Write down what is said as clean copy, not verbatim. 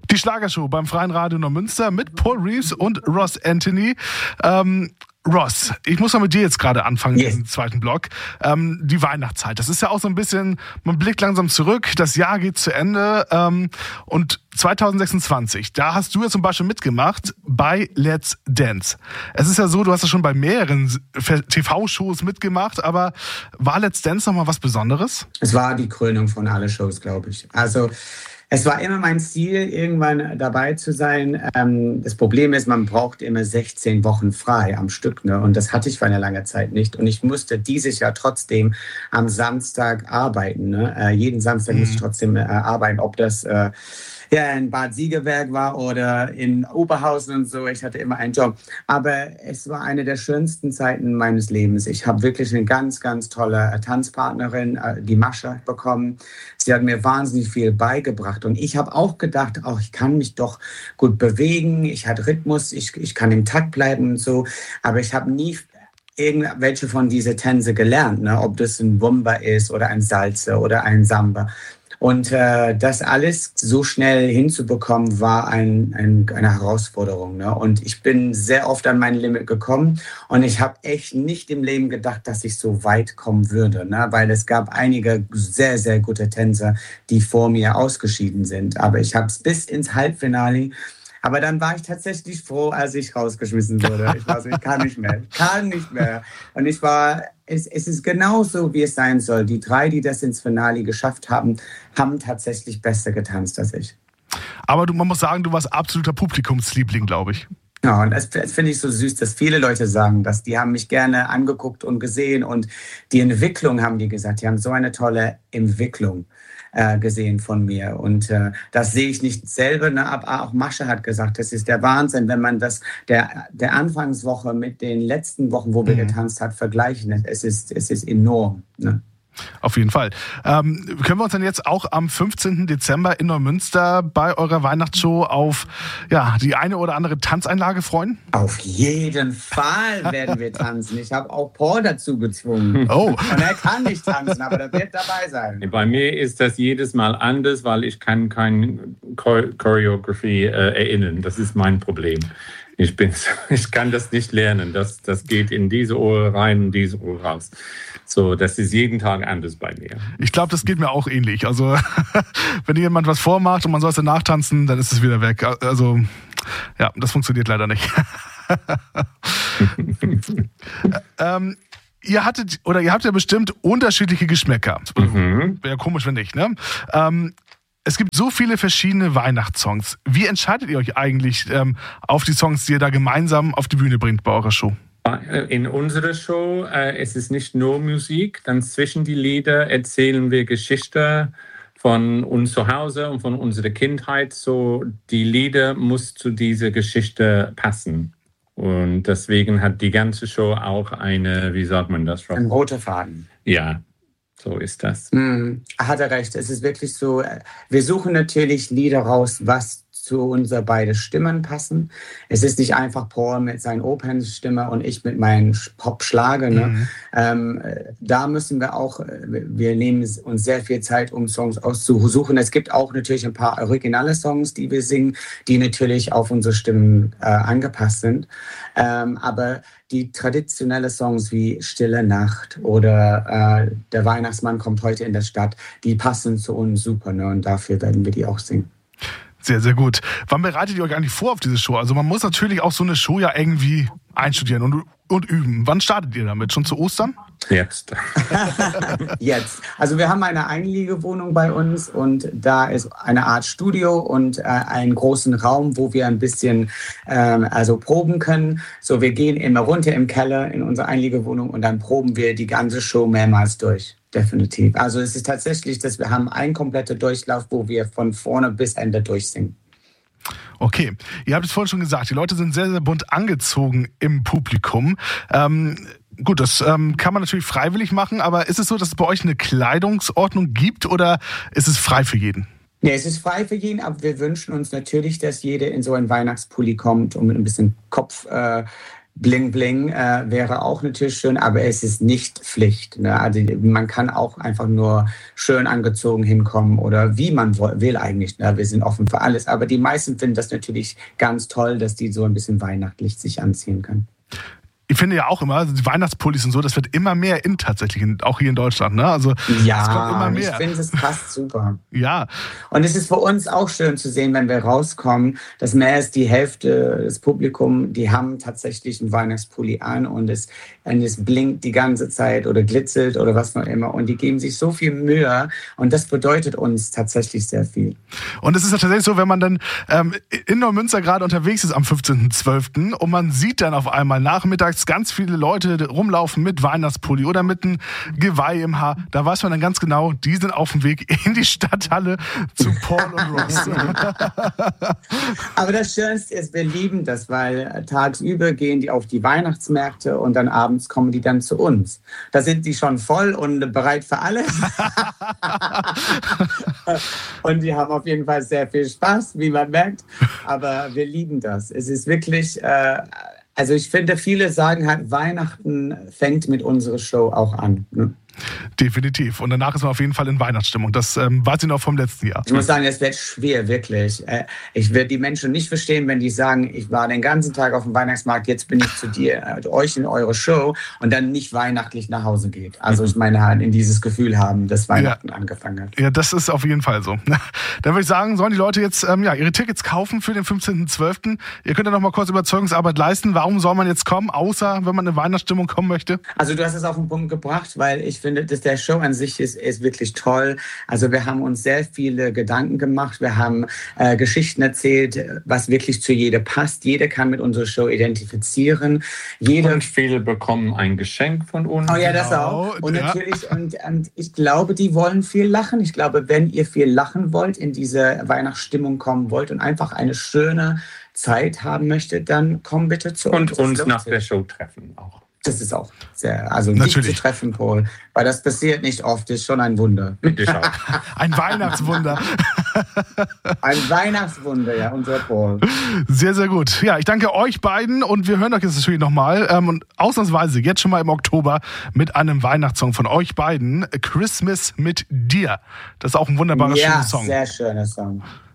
Die Schlagershow beim Freien Radio Neumünster mit Paul Reeves und Ross Anthony. Ross, ich muss mal mit dir jetzt gerade anfangen, diesen zweiten Block. Die Weihnachtszeit, das ist ja auch so ein bisschen, man blickt langsam zurück, das Jahr geht zu Ende und 2026, da hast du ja zum Beispiel mitgemacht bei Let's Dance. Es ist ja so, du hast ja schon bei mehreren TV-Shows mitgemacht, aber war Let's Dance nochmal was Besonderes? Es war die Krönung von allen Shows, glaube ich. Also es war immer mein Ziel, irgendwann dabei zu sein. Das Problem ist, man braucht immer 16 Wochen frei am Stück, ne? Und das hatte ich für eine lange Zeit nicht. Und ich musste dieses Jahr trotzdem am Samstag arbeiten, ne? Jeden Samstag musste ich trotzdem arbeiten, ob das in Bad Siegewerk war oder in Oberhausen und so. Ich hatte immer einen Job. Aber es war eine der schönsten Zeiten meines Lebens. Ich habe wirklich eine ganz, ganz tolle Tanzpartnerin, die Mascha, bekommen. Sie hat mir wahnsinnig viel beigebracht. Und ich habe auch gedacht, ich kann mich doch gut bewegen. Ich hatte Rhythmus, ich kann im Takt bleiben und so. Aber ich habe nie irgendwelche von diesen Tänze gelernt, ne? Ob das ein Wumba ist oder ein Salsa oder ein Samba. Und das alles so schnell hinzubekommen, war eine Herausforderung, ne? Und ich bin sehr oft an mein Limit gekommen. Und ich habe echt nicht im Leben gedacht, dass ich so weit kommen würde, ne? Weil es gab einige sehr, sehr gute Tänzer, die vor mir ausgeschieden sind. Aber ich habe es bis ins Halbfinale. Aber dann war ich tatsächlich froh, als ich rausgeschmissen wurde. Ich war so, ich kann nicht mehr. Und es ist genauso, wie es sein soll. Die 3, die das ins Finale geschafft haben, haben tatsächlich besser getanzt als ich. Aber man muss sagen, du warst absoluter Publikumsliebling, glaube ich. Ja, und das finde ich so süß, dass viele Leute sagen, dass die haben mich gerne angeguckt und gesehen. Und die Entwicklung, haben die gesagt, die haben so eine tolle Entwicklung gesehen von mir. Und das sehe ich nicht selber, ne? Aber auch Mascha hat gesagt, das ist der Wahnsinn, wenn man der Anfangswoche mit den letzten Wochen, wo wir getanzt haben, vergleichen. Es ist enorm, ne? Auf jeden Fall. Können wir uns dann jetzt auch am 15. Dezember in Neumünster bei eurer Weihnachtsshow auf die eine oder andere Tanzeinlage freuen? Auf jeden Fall werden wir tanzen. Ich habe auch Paul dazu gezwungen. Oh. Und er kann nicht tanzen, aber er wird dabei sein. Bei mir ist das jedes Mal anders, weil ich kann keine Choreografie erinnern. Das ist mein Problem. Ich kann das nicht lernen. Das geht in diese Ohr rein und diese Ohr raus. So, das ist jeden Tag anders bei mir. Ich glaube, das geht mir auch ähnlich. Also, wenn jemand was vormacht und man soll es dann nachtanzen, dann ist es wieder weg. Also, ja, das funktioniert leider nicht. Ihr habt ja bestimmt unterschiedliche Geschmäcker. Wäre komisch, wenn nicht, ne? Es gibt so viele verschiedene Weihnachtssongs. Wie entscheidet ihr euch eigentlich auf die Songs, die ihr da gemeinsam auf die Bühne bringt bei eurer Show? In unserer Show es ist nicht nur Musik, dann zwischen die Lieder erzählen wir Geschichten von uns zu Hause und von unserer Kindheit. So, die Lieder muss zu dieser Geschichte passen. Und deswegen hat die ganze Show auch eine, wie sagt man das? Ein roter Faden. Ja. So ist das. Hat er recht. Es ist wirklich so, wir suchen natürlich Lieder raus, was zu unser beide Stimmen passen. Es ist nicht einfach Paul mit seiner Opernstimme und ich mit meinem Pop-Schlager. Ne? Da müssen wir auch, wir nehmen uns sehr viel Zeit, um Songs auszusuchen. Es gibt auch natürlich ein paar originale Songs, die wir singen, die natürlich auf unsere Stimmen angepasst sind. Aber die traditionellen Songs wie Stille Nacht oder Der Weihnachtsmann kommt heute in der Stadt, die passen zu uns super, ne? Und dafür werden wir die auch singen. Sehr, sehr gut. Wann bereitet ihr euch eigentlich vor auf diese Show? Also man muss natürlich auch so eine Show ja irgendwie einstudieren und üben. Wann startet ihr damit? Schon zu Ostern? Jetzt. Jetzt. Also wir haben eine Einliegewohnung bei uns und da ist eine Art Studio und einen großen Raum, wo wir ein bisschen proben können. So, wir gehen immer runter im Keller in unsere Einliegewohnung und dann proben wir die ganze Show mehrmals durch. Definitiv. Also es ist tatsächlich, dass wir haben einen kompletten Durchlauf, wo wir von vorne bis Ende durchsingen. Okay, ihr habt es vorhin schon gesagt, die Leute sind sehr, sehr bunt angezogen im Publikum. Gut, das kann man natürlich freiwillig machen, aber ist es so, dass es bei euch eine Kleidungsordnung gibt oder ist es frei für jeden? Ja, es ist frei für jeden, aber wir wünschen uns natürlich, dass jeder in so einen Weihnachtspulli kommt und mit ein bisschen Kopf Bling Bling wäre auch natürlich schön, aber es ist nicht Pflicht. Ne? Also man kann auch einfach nur schön angezogen hinkommen oder wie man will eigentlich. Ne? Wir sind offen für alles, aber die meisten finden das natürlich ganz toll, dass die so ein bisschen weihnachtlich sich anziehen können. Ich finde ja auch immer, also die Weihnachtspullis und so, das wird immer mehr in tatsächlich, auch hier in Deutschland. Ne? Also ja, es kommt immer mehr. Ich finde, es passt super. Ja. Und es ist für uns auch schön zu sehen, wenn wir rauskommen, dass mehr als die Hälfte des Publikums, die haben tatsächlich einen Weihnachtspulli an und es blinkt die ganze Zeit oder glitzert oder was noch immer. Und die geben sich so viel Mühe und das bedeutet uns tatsächlich sehr viel. Und es ist ja tatsächlich so, wenn man dann in Neumünster gerade unterwegs ist am 15.12. und man sieht dann auf einmal nachmittags ganz viele Leute rumlaufen mit Weihnachtspulli oder mit einem Geweih im Haar. Da weiß man dann ganz genau, die sind auf dem Weg in die Stadthalle zu Paul und Ross. Aber das Schönste ist, wir lieben das, weil tagsüber gehen die auf die Weihnachtsmärkte und dann abends kommen die dann zu uns. Da sind die schon voll und bereit für alles. Und die haben auf jeden Fall sehr viel Spaß, wie man merkt. Aber wir lieben das. Es ist wirklich... Also ich finde, viele sagen halt, Weihnachten fängt mit unserer Show auch an. Ne? Definitiv. Und danach ist man auf jeden Fall in Weihnachtsstimmung. Das weiß ich noch vom letzten Jahr. Ich muss sagen, es wird schwer, wirklich. Ich werde die Menschen nicht verstehen, wenn die sagen, ich war den ganzen Tag auf dem Weihnachtsmarkt, jetzt bin ich zu euch in eure Show und dann nicht weihnachtlich nach Hause geht. Also ich meine halt in dieses Gefühl haben, dass Weihnachten angefangen hat. Ja, das ist auf jeden Fall so. Dann würde ich sagen, sollen die Leute jetzt ihre Tickets kaufen für den 15.12. Ihr könnt ja noch mal kurz Überzeugungsarbeit leisten. Warum soll man jetzt kommen, außer wenn man in Weihnachtsstimmung kommen möchte? Also du hast es auf den Punkt gebracht, weil ich finde, dass der Show an sich ist wirklich toll. Also wir haben uns sehr viele Gedanken gemacht. Wir haben Geschichten erzählt, was wirklich zu jeder passt. Jeder kann mit unserer Show identifizieren. Und viele bekommen ein Geschenk von uns. Oh ja, das auch. Und natürlich, und ich glaube, die wollen viel lachen. Ich glaube, wenn ihr viel lachen wollt, in diese Weihnachtsstimmung kommen wollt und einfach eine schöne Zeit haben möchtet, dann komm bitte zu uns. Und uns nach der Show treffen auch. Das ist auch sehr, also dich zu treffen, Paul, weil das passiert nicht oft, ist schon ein Wunder. Ein Weihnachtswunder. Ein Weihnachtswunder, ja, unser Paul. Sehr, sehr gut. Ja, ich danke euch beiden und wir hören euch jetzt natürlich nochmal und ausnahmsweise jetzt schon mal im Oktober mit einem Weihnachtssong von euch beiden, Christmas mit dir. Das ist auch ein wunderbarer, schöner Song. Ja, sehr schöner Song.